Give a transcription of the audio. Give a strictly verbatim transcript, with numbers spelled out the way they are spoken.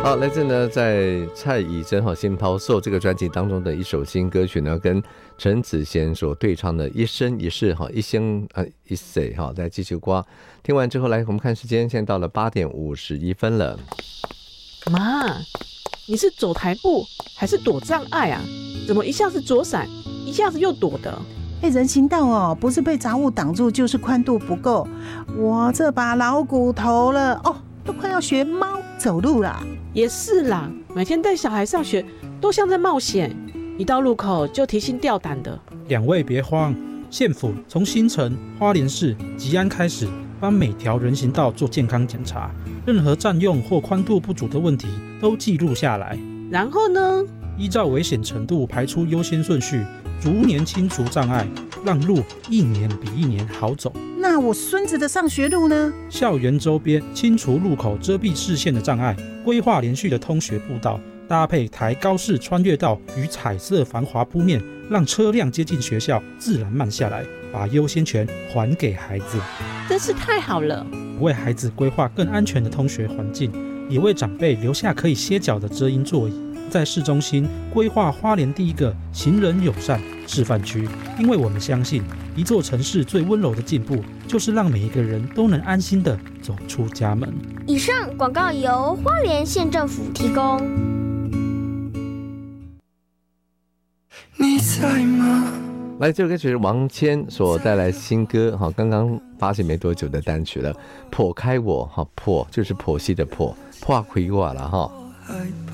好，来自呢在蔡以真哈《心抛售》这个专辑当中的一首新歌曲呢，跟陈子贤所对唱的《一生一世》哈，一生啊一世哈，再继续刮。听完之后，来我们看时间，现在到了八点五十一分了。 妈，你是走台步还是躲障碍啊？怎么一下子左闪，一下子又躲的？ 哎，人行道哦，不是被杂物挡住，就是宽度不够。我这把老骨头了哦，都快要学猫走路啦。 也是啦，每天带小孩上学都像在冒险，一到路口就提心吊胆的。 两位别慌，县府从新城、花莲市、吉安开始，帮每条人行道做健康检查，任何占用或宽度不足的问题都记录下来。 然后呢？ 依照危险程度排出优先顺序，逐年清除障碍，让路一年比一年好走。 那我孙子的上学路呢？ 校园周边清除路口遮蔽视线的障碍，规划连续的通学步道，搭配抬高式穿越道与彩色防滑铺面，让车辆接近学校自然慢下来，把优先权还给孩子。 真是太好了！ 为孩子规划更安全的通学环境，也为长辈留下可以歇脚的遮阴座椅。在市中心规划花莲第一个行人友善示范区，因为我们相信，一座城市最温柔的进步，就是让每一个人都能安心的走出家门。 以上广告由花莲县政府提供。 你在吗？ 来，这首歌曲是王谦所带来新歌哈，刚刚发行没多久的单曲了，剖开我哈，剖就是剖析的剖，破开我了哈。